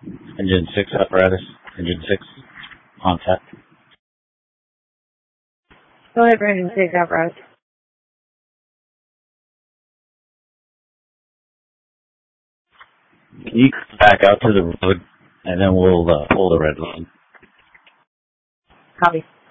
Engine 6 apparatus. Engine 6 on tap. Go ahead, Engine 6 apparatus. Can you come back out to the road, and then we'll pull the red line. Copy.